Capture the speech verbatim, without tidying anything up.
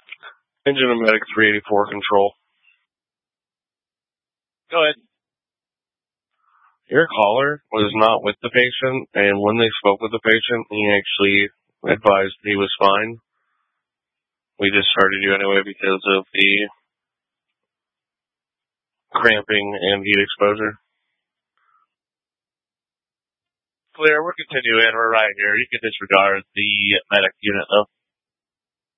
Engine and Medic three eighty-four control. Go ahead. Your caller was not with the patient, and when they spoke with the patient, he actually advised he was fine. We just started you anyway because of the cramping and heat exposure. Clear, we're continuing. We're right here. You can disregard the medic unit, though.